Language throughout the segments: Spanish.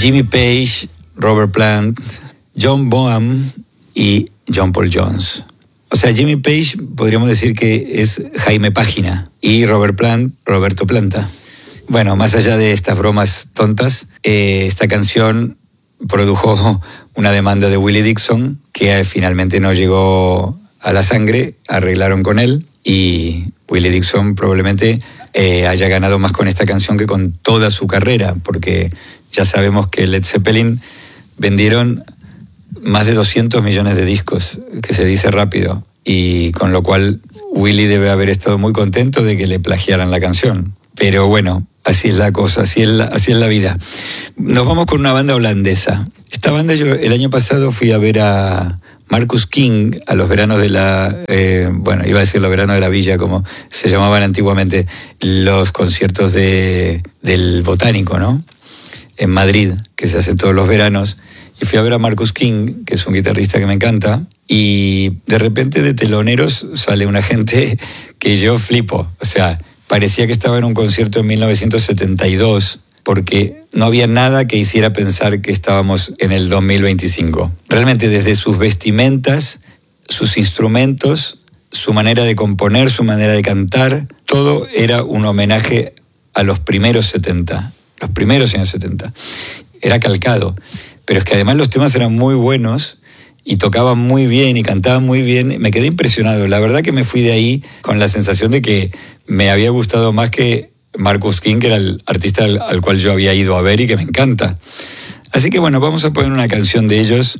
Jimmy Page, Robert Plant, John Bonham y John Paul Jones. O sea, Jimmy Page podríamos decir que es Jaime Página y Robert Plant, Roberto Planta. Bueno, más allá de estas bromas tontas, esta canción produjo una demanda de Willie Dixon que finalmente no llegó a la sangre, arreglaron con él y Willie Dixon probablemente haya ganado más con esta canción que con toda su carrera, porque ya sabemos que Led Zeppelin vendieron más de 200 millones de discos, que se dice rápido, y con lo cual Willie debe haber estado muy contento de que le plagiaran la canción. Pero bueno, así es la cosa, así es la vida. Nos vamos con una banda holandesa. Esta banda yo el año pasado fui a ver a Marcus King a los veranos de la... iba a decir los veranos de la Villa, como se llamaban antiguamente, los conciertos del Botánico, ¿no? En Madrid, que se hacen todos los veranos. Y fui a ver a Marcus King, que es un guitarrista que me encanta, y de repente de teloneros sale una gente que yo flipo. O sea, parecía que estaba en un concierto en 1972, porque no había nada que hiciera pensar que estábamos en el 2025. Realmente desde sus vestimentas, sus instrumentos, su manera de componer, su manera de cantar, todo era un homenaje a los primeros 70, los primeros años 70. Era calcado. Pero es que además los temas eran muy buenos y tocaban muy bien y cantaban muy bien. Me quedé impresionado. La verdad que me fui de ahí con la sensación de que me había gustado más que Marcus King, que era el artista al cual yo había ido a ver y que me encanta. Así que bueno, vamos a poner una canción de ellos.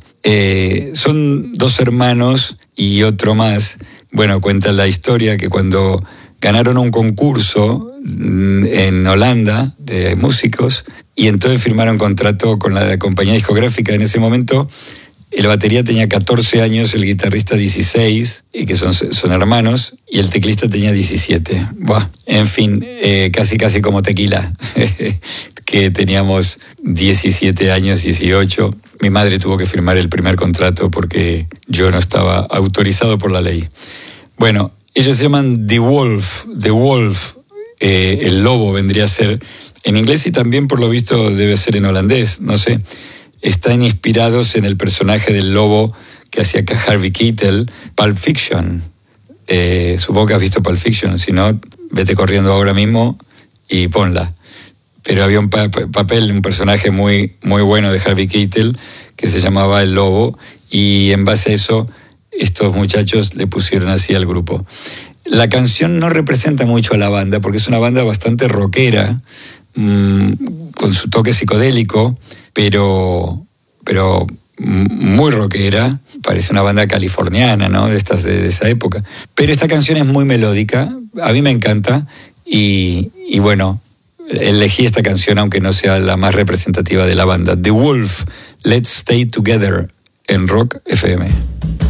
Son dos hermanos y otro más. Bueno, cuenta la historia que cuando ganaron un concurso en Holanda de músicos y entonces firmaron contrato con la compañía discográfica. En ese momento el batería tenía 14 años, el guitarrista 16, y que son hermanos, y el teclista tenía 17. Buah, en fin, casi como Tequila, que teníamos 17 años, 18. Mi madre tuvo que firmar el primer contrato porque yo no estaba autorizado por la ley. Bueno, ellos se llaman The Wolf, el lobo vendría a ser en inglés y también por lo visto debe ser en holandés, no sé. Están inspirados en el personaje del lobo que hacía Harvey Keitel, Pulp Fiction. Supongo que has visto Pulp Fiction, si no, vete corriendo ahora mismo y ponla. Pero había un personaje muy, muy bueno de Harvey Keitel que se llamaba El Lobo y en base a eso estos muchachos le pusieron así al grupo. La canción no representa mucho a la banda porque es una banda bastante rockera, con su toque psicodélico, pero muy rockera. Parece una banda californiana, ¿no? De esa época. Pero esta canción es muy melódica, a mí me encanta y bueno, elegí esta canción aunque no sea la más representativa de la banda. The Wolf, Let's Stay Together en Rock FM.